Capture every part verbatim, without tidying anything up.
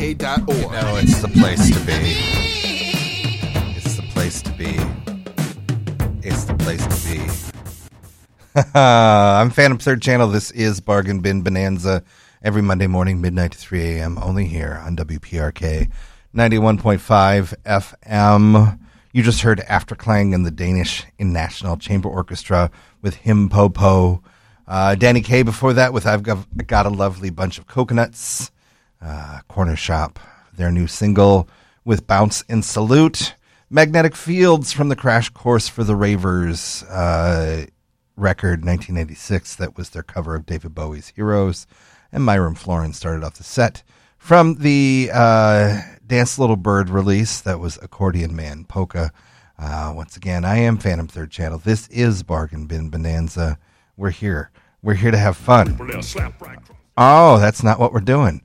K dot org. No, it's the place to be. It's the place to be. It's the place to be. I'm Phantom Third Channel. This is Bargain Bin Bonanza. Every Monday morning, midnight to three a.m. Only here on W P R K ninety-one point five F M. You just heard Afterklang and the Danish National Chamber Orchestra with Him Po Po. Uh, Danny Kaye before that with I've Got, got a Lovely Bunch of Coconuts. Uh, Corner Shop, their new single with Bounce and Salute. Magnetic Fields from the Crash Course for the Ravers uh, record, nineteen eighty-six. That was their cover of David Bowie's Heroes. And Myron Floren started off the set from the uh, Dance Little Bird release. That was Accordion Man Polka. Uh, once again, I am Phantom Third Channel. This is Bargain Bin Bonanza. We're here. We're here to have fun. Oh, that's not what we're doing.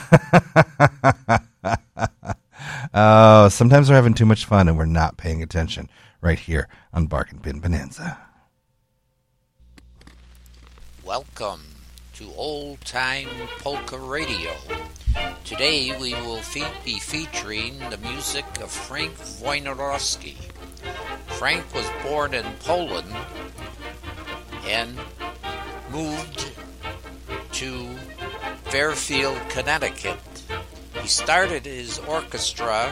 Oh, sometimes we're having too much fun and we're not paying attention right here on Bargain Bin Bonanza. Welcome to Old Time Polka Radio. Today we will fe- be featuring the music of Frank Wojnarowski. Frank was born in Poland and moved to Fairfield, Connecticut. He started his orchestra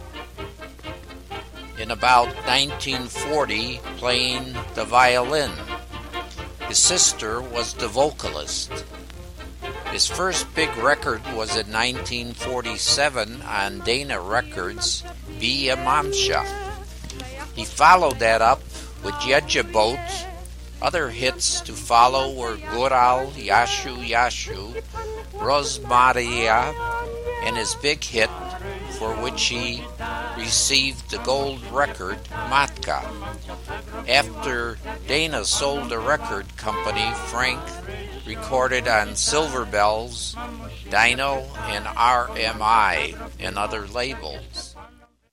in about nineteen forty playing the violin. His sister was the vocalist. His first big record was in nineteen forty-seven on Dana Records, Be a Mamsha. He followed that up with Jejebot. Other hits to follow were Goral, Yashu Yashu, Rosmaria, and his big hit for which he received the gold record, Matka. After Dana sold the record company, Frank recorded on Silver Bells, Dino, and R M I, and other labels.